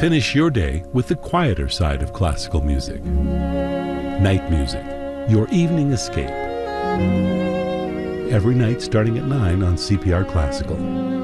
Finish your day with the quieter side of classical music. Night music, your evening escape. Every night starting at 9 on CPR Classical.